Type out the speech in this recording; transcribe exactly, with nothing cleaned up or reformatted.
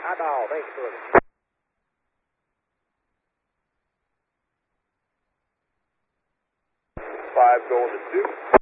拿到那个。 Five going to two.